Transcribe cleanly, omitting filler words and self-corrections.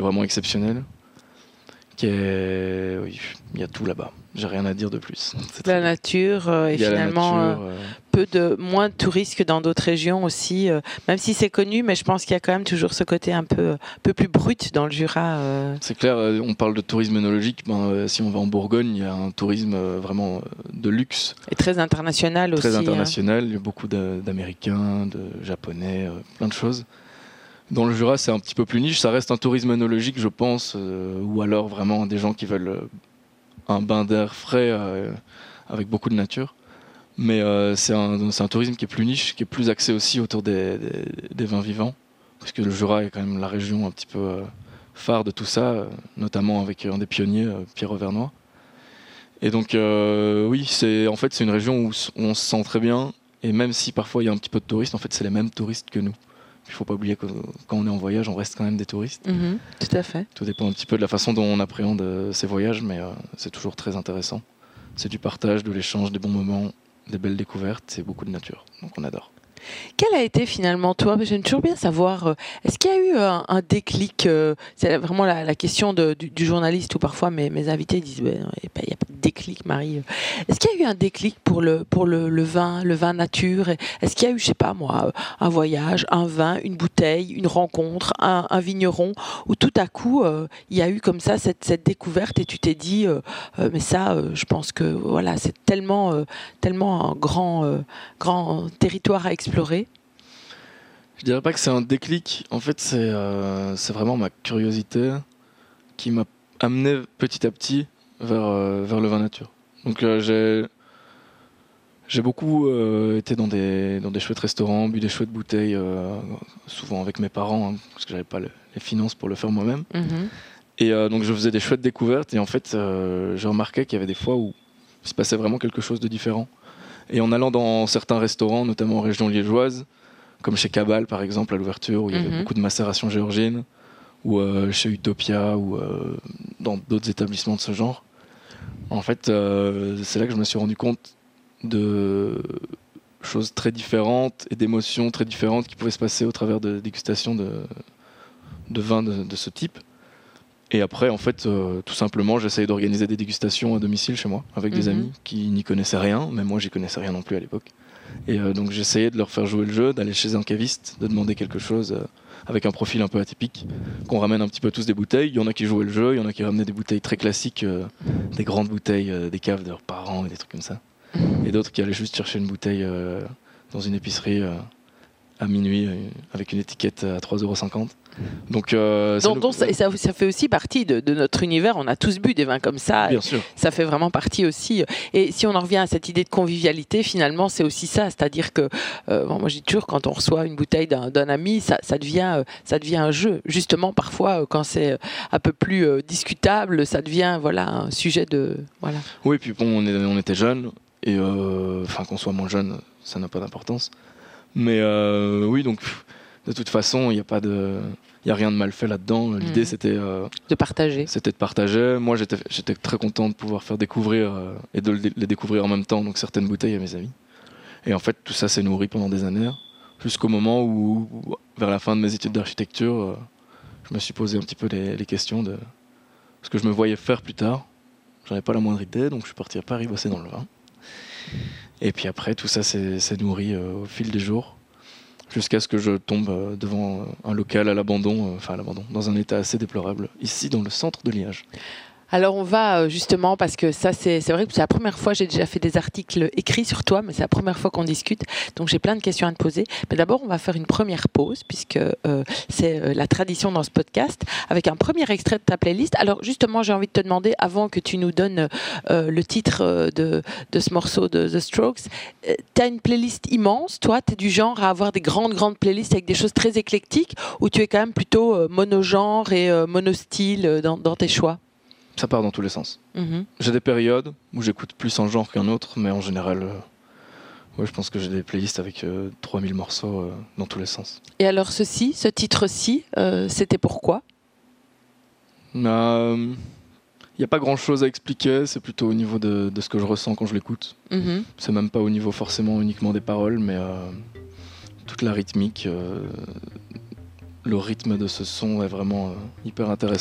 vraiment exceptionnel. Oui, il y a tout là-bas. J'ai rien à dire de plus. La nature et finalement moins de touristes que dans d'autres régions aussi. Même si c'est connu, mais je pense qu'il y a quand même toujours ce côté un peu plus brut dans le Jura. C'est clair, on parle de tourisme œnologique. Si on va en Bourgogne, il y a un tourisme vraiment de luxe. Et très international aussi. Très international, il y a beaucoup d'Américains, de Japonais, plein de choses. Dans le Jura, c'est un petit peu plus niche. Ça reste un tourisme œnologique, je pense, ou alors vraiment des gens qui veulent un bain d'air frais avec beaucoup de nature. Mais c'est un tourisme qui est plus niche, qui est plus axé aussi autour des vins vivants, parce que le Jura est quand même la région un petit peu phare de tout ça, notamment avec un des pionniers, Pierre Auvernois. Et donc oui, c'est une région où on se sent très bien, et même si parfois il y a un petit peu de touristes, en fait c'est les mêmes touristes que nous. Il ne faut pas oublier que quand on est en voyage, on reste quand même des touristes. Tout à fait. Tout dépend un petit peu de la façon dont on appréhende ces voyages, mais c'est toujours très intéressant. C'est du partage, de l'échange, des bons moments, des belles découvertes et beaucoup de nature. Donc on adore. Quel a été finalement toi, j'aime toujours bien savoir, est-ce qu'il y a eu un déclic, c'est vraiment la question du journaliste où parfois mes invités disent il n'y a pas de déclic Marie. Est-ce qu'il y a eu un déclic pour le vin nature? Est-ce qu'il y a eu, je sais pas moi, un voyage, un vin, une bouteille, une rencontre, un vigneron où tout à coup il y a eu comme ça cette découverte et tu t'es dit mais ça je pense que voilà c'est tellement un grand territoire à explorer. Je dirais pas que c'est un déclic. En fait, c'est vraiment ma curiosité qui m'a amené petit à petit vers le vin nature. Donc j'ai beaucoup été dans des chouettes restaurants, bu des chouettes bouteilles, souvent avec mes parents, parce que j'avais pas les finances pour le faire moi-même. Et donc je faisais des chouettes découvertes et en fait j'ai remarqué qu'il y avait des fois où il se passait vraiment quelque chose de différent. Et en allant dans certains restaurants, notamment en région liégeoise, comme chez Cabal par exemple à l'ouverture, où il y avait beaucoup de macération géorgienne, ou chez Utopia, ou dans d'autres établissements de ce genre. En fait, c'est là que je me suis rendu compte de choses très différentes et d'émotions très différentes qui pouvaient se passer au travers de dégustations de vins de ce type. Et après, en fait, tout simplement, j'essayais d'organiser des dégustations à domicile chez moi, avec des amis qui n'y connaissaient rien, mais moi, j'y connaissais rien non plus à l'époque. Et donc, j'essayais de leur faire jouer le jeu, d'aller chez un caviste, de demander quelque chose avec un profil un peu atypique, qu'on ramène un petit peu tous des bouteilles. Il y en a qui jouaient le jeu, il y en a qui ramenaient des bouteilles très classiques, des grandes bouteilles, des caves de leurs parents et des trucs comme ça. Et d'autres qui allaient juste chercher une bouteille dans une épicerie à minuit avec une étiquette à 3,50 €. Donc, ça fait aussi partie de notre univers. On a tous bu des vins comme ça. Bien sûr. Ça fait vraiment partie aussi. Et si on en revient à cette idée de convivialité, finalement, c'est aussi ça. C'est-à-dire que, moi, je dis toujours, quand on reçoit une bouteille d'un ami, ça devient un jeu. Justement, parfois, quand c'est un peu plus discutable, ça devient un sujet de... Voilà. Oui, puis bon, on était jeunes. Et qu'on soit moins jeune, ça n'a pas d'importance. Mais oui, donc de toute façon, il n'y a rien de mal fait là-dedans. L'idée, c'était de partager. C'était de partager. Moi, j'étais très content de pouvoir faire découvrir et de les découvrir en même temps, donc certaines bouteilles à mes amis. Et en fait, tout ça s'est nourri pendant des années, jusqu'au moment où, vers la fin de mes études d'architecture, je me suis posé un petit peu les questions de ce que je me voyais faire plus tard. J'en avais pas la moindre idée, donc je suis parti à Paris bosser dans le vin. Et puis après, tout ça s'est nourri au fil des jours, jusqu'à ce que je tombe devant un local à l'abandon, dans un état assez déplorable, ici dans le centre de Liège. Alors on va justement, parce que ça c'est vrai que c'est la première fois, j'ai déjà fait des articles écrits sur toi, mais c'est la première fois qu'on discute, donc j'ai plein de questions à te poser. Mais d'abord on va faire une première pause, puisque c'est la tradition dans ce podcast, avec un premier extrait de ta playlist. Alors justement j'ai envie de te demander, avant que tu nous donnes le titre de ce morceau de The Strokes, tu as une playlist immense, toi, tu es du genre à avoir des grandes playlists avec des choses très éclectiques, ou tu es quand même plutôt monogenre et monostyle dans tes choix? Ça part dans tous les sens. J'ai des périodes où j'écoute plus un genre qu'un autre, mais en général, je pense que j'ai des playlists avec 3000 morceaux dans tous les sens. Et alors ce titre-ci, c'était pourquoi ? Il n'y a pas grand-chose à expliquer, c'est plutôt au niveau de ce que je ressens quand je l'écoute. C'est même pas au niveau forcément uniquement des paroles, mais toute la rythmique le rythme de ce son est vraiment hyper intéressant.